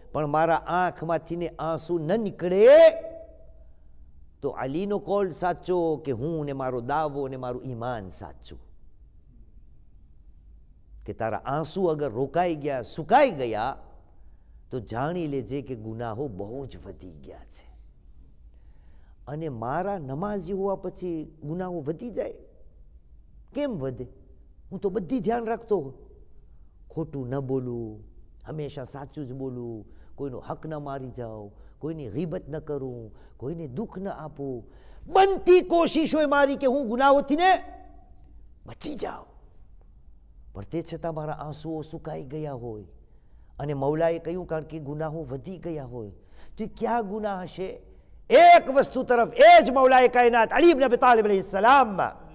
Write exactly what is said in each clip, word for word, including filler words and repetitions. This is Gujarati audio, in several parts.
પણ મારા આંખમાંથી ને આંસુ ન નીકળે તો અલીનો કોલ સાચો કે હું ને મારો દાવો ને મારું ઈમાન સાચું. કે તારા આંસુ અગર રોકાઈ ગયા, સુકાઈ ગયા, તો જાણી લેજે કે ગુનાહો બહુ જ વધી ગયા છે. અને મારા નમાઝી હોવા પછી ગુનાહો વધી જાય? કેમ વધે? હું તો બધી ધ્યાન રાખતો, ખોટું ન બોલું, હંમેશા સાચું જ બોલું, કોઈનો હક ન મારી જાઉં, કોઈની ગીબત ન કરું, કોઈને દુઃખ ન આપું. બનતી કોશિશ હોય મારી કે હું ગુનાહોથી ને બચી જાઉં, પણ તે છતાં મારા આંસુઓ સુકાઈ ગયા હોય અને મૌલાએ કહ્યું કારણ કે ગુનાહો વધી ગયા હોય, તો ક્યાં ગુનાહ હશે? એક વસ્તુ તરફ એ જ મૌલાએ કાયનાત અલી ઇબ્ન અબી તાલિબ અલૈહિસ સલામ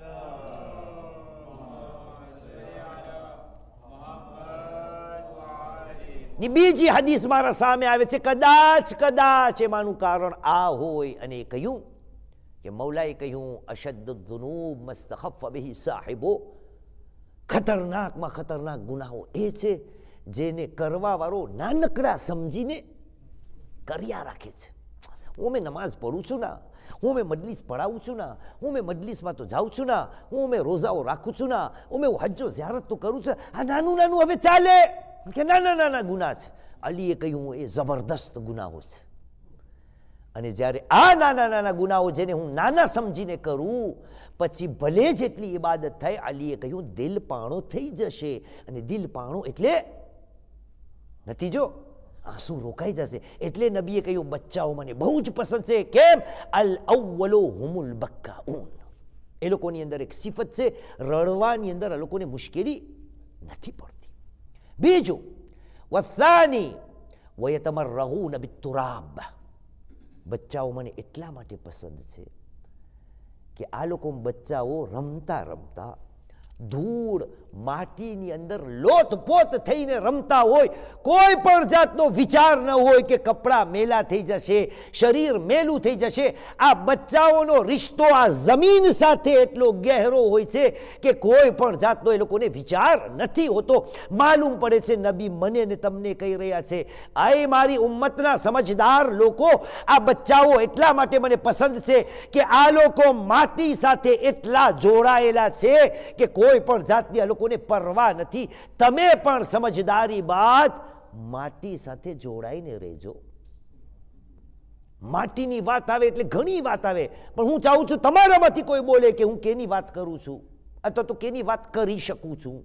ની બીજી હદીસ મારા સામે આવે છે. કદાચ કદાચ એમાંનું કારણ આ હોય. અને એ કહ્યું કે મૌલાએ કહ્યું અશદ્દ ધુનૂબ મસ્તખફ બિહી સાહિબો, ખતરનાકમાં ખતરનાક ગુનાહો એ છે જેને કરવા વાળો નાનકડા સમજીને કર્યા રાખે છે. હું મેં નમાઝ પઢું છું ના, હું મેં મજલિસ પઢાવું છું ના, હું મેં મજલિસમાં તો જાઉં છું ના, હું મેં રોઝાઓ રાખું છું ના, હું મેં હજ્જો ઝિયારત તો કરું છું, આ નાનું નાનું હવે ચાલે કે નાના નાના ગુનાહ છે. અલીએ કહ્યું એ જબરદસ્ત ગુનાહો છે. અને જ્યારે આ નાના નાના ગુનાહો જેને હું નાના સમજીને કરું, પછી ભલે જેટલી ઇબાદત થાય, અલીએ કહ્યું દિલ પાણો થઈ જશે. અને દિલ પાણો એટલે નતીજો આંસુ રોકાઈ જશે. એટલે નબીએ કહ્યું બચ્ચાઓ મને બહુ જ પસંદ છે. કેમ? અલ અવ્વલો હુમુલ બક્કાઉન, એ લોકોની અંદર એક સિફત છે, રડવાની અંદર આ લોકોને મુશ્કેલી નથી પડતી. બીજું વસાની વયતમર્રહૂન બિતુરાબ, બચ્ચાઓ મને એટલા માટે પસંદ છે કે આ લોકો બચ્ચાઓ રમતા રમતા ધૂળ માટીની અંદર લોથપોથ થઈને રમતા હોય, કોઈ પણ જાતનો વિચાર ન હોય કે કપડાં મેલા થઈ જશે, શરીર મેલું થઈ જશે. આ બચ્ચાઓનો રિશ્તો આ જમીન સાથે એટલો ગહેરો હોય છે કે કોઈ પણ જાતનો એ લોકોને વિચાર નથી હોતો. માલુમ પડે છે નબી મને ને તમને કહી રહ્યા છે, આય મારી ઉમ્મતના સમજદાર લોકો, આ બચ્ચાઓ એટલા માટે મને પસંદ છે કે આ લોકો માટી સાથે એટલા જોડાયેલા છે કે કોઈ પણ જાતની આ લોકોને પરવા નથી. તમે પણ સમજદારી બાદ માટી સાથે જોડાઈને રહેજો. માટીની વાત આવે એટલે ઘણી વાત આવે, પણ હું ચાહું છું તમારામાંથી કોઈ બોલે કે હું કેની વાત કરું છું અથવા તો કેની વાત કરી શકું છું.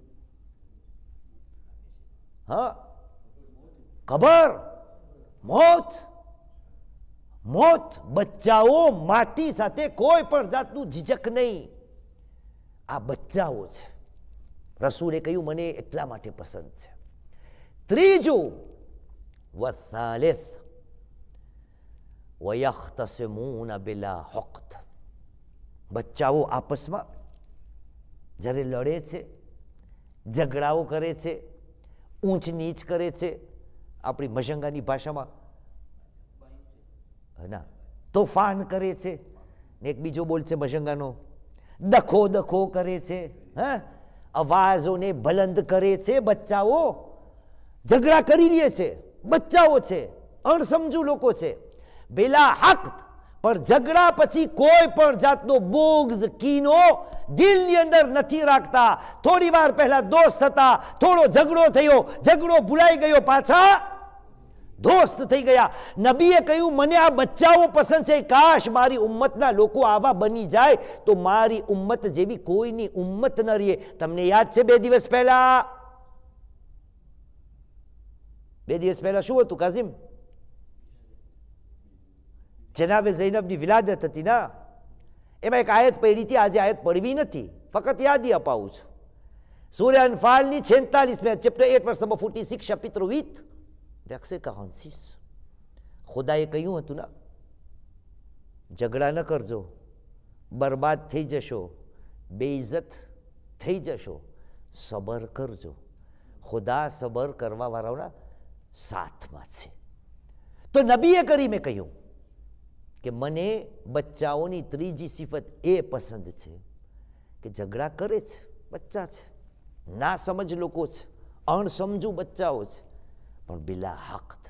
હા, કબર, મોત. મોત. બચ્ચાઓ માટી સાથે કોઈ પણ જાતનું ઝીઝક નહીં. આ બચ્ચાઓ છે. રસૂલે કહ્યું મને એટલા માટે પસંદ છે. ત્રીજું વસાલિસ વયખ્તસિમૂન બિલા હુક્ત, બચ્ચાઓ આપસમાં જ્યારે લડે છે, ઝઘડાઓ કરે છે, ઊંચ નીચ કરે છે, આપણી મશંગાની ભાષામાં ના તોફાન કરે છે, ને એક બીજો બોલ છે મશંગાનો, દખો દખો કરે છે, હા, અવાજોને બલંદ કરે છે. બચ્ચાઓ ઝઘડા કરી લે છે, બચ્ચાઓ છે, અણસમજુ લોકો છે, બેલા હક. પણ ઝઘડા પછી કોઈ પણ જાતનો બોગ્ઝ, કીનો દિલની અંદર નથી રાખતા. થોડી વાર પહેલા દોસ્ત હતા, થોડો ઝઘડો થયો, ઝઘડો ભૂલાઈ ગયો, પાછા દોસ્ત થઈ ગયા. નબીએ કહ્યું મને આ બચ્ચાઓ પસંદ છે, કાશ મારી ઉમ્મતના લોકો આવા બની જાય તો મારી ઉમ્મત જેવી કોઈની ઉમ્મત ન રહે. તમને યાદ છે બે દિવસ પહેલા બે દિવસ પહેલા શું હતું કાઝિમ? જનાબે ઝૈનબની વિલાદત હતી ના, એમાં એક આયત પડી હતી. આજે આયત પડવી નથી, ફક્ત યાદી અપાવું છું. સૂર્ય અનફાલની છેતાલીસમી chapter at વર્સ number forty six chapitre huit verset quarante-six. ખુદાએ કહ્યું હતું ના, ઝઘડા ન કરજો, બરબાદ થઈ જશો, બેઇજ્જત થઈ જશો, સબર કરજો. ખુદા સબર કરવા વાળાઓના સાથમાં છે. તો નબીએ કરીમે કહ્યું કે મને બચ્ચાઓની ત્રીજી સિફત એ પસંદ છે કે ઝઘડા કરે છે, બચ્ચા છે, ના સમજ લોકો છે, અણસમજુ બચ્ચાઓ છે, પણ બિલા હક